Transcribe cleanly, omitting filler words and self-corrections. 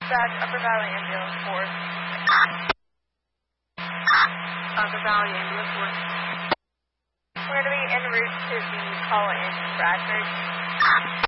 Dispatch, Upper Valley Ambulance Force. Upper Valley Ambulance Force. We're going to be en route to the call in Bradford.